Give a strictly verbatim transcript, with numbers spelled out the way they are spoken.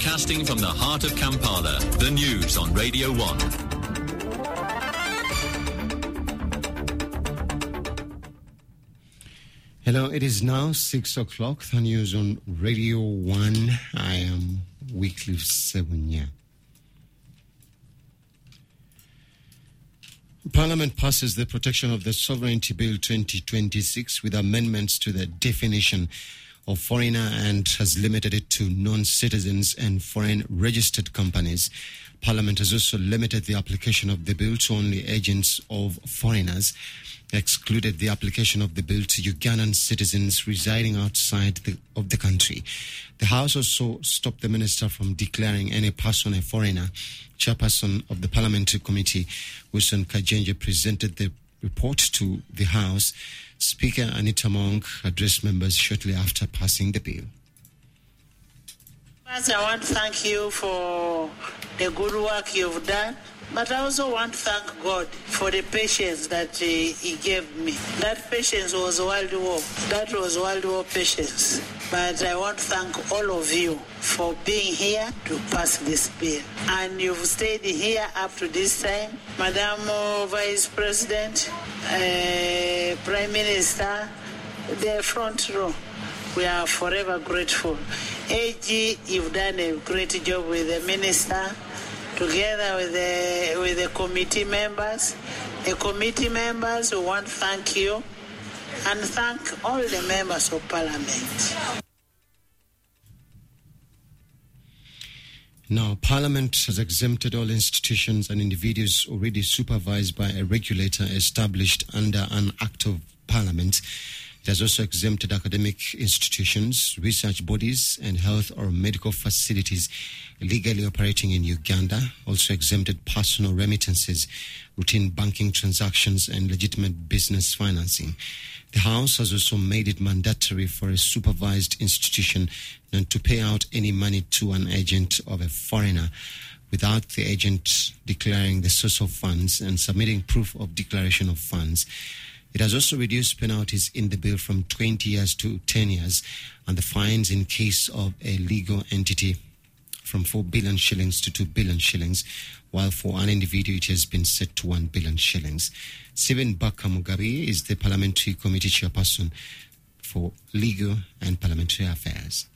Broadcasting from the heart of Kampala, the news on Radio one. Hello, it is now six o'clock. The news on Radio one. I am Wycliffe Sebunya. Parliament passes the Protection of the Sovereignty Bill twenty twenty-six with amendments to the definition of foreigner and has limited it to non-citizens and foreign registered companies. Parliament has also limited the application of the bill to only agents of foreigners, excluded the application of the bill to Ugandan citizens residing outside the, of the country. The House also stopped the minister from declaring any person a foreigner. Chairperson of the Parliamentary Committee, Wilson Kajenje, presented the report to the House. Speaker Anita Monk addressed members shortly after passing the bill. First, I want to thank you for the good work you've done, but I also want to thank God for the patience that uh, He gave me. That patience was World War. That was World War patience. But I want to thank all of you for being here to pass this bill. And you've stayed here up to this time. Madam Vice President, uh, Prime Minister, the front row, we are forever grateful. A G, you've done a great job with the minister, together with the with the committee members. The committee members, we want to thank you and thank all the members of Parliament. Now, Parliament has exempted all institutions and individuals already supervised by a regulator established under an Act of Parliament. It has also exempted academic institutions, research bodies, and health or medical facilities legally operating in Uganda. Also exempted personal remittances, routine banking transactions, and legitimate business financing. The House has also made it mandatory for a supervised institution not to pay out any money to an agent of a foreigner without the agent declaring the source of funds and submitting proof of declaration of funds. It has also reduced penalties in the bill from twenty years to ten years and the fines in case of a legal entity from four billion shillings to two billion shillings, while for an individual it has been set to one billion shillings. Stephen Baka Mugabe is the Parliamentary Committee Chairperson for Legal and Parliamentary Affairs.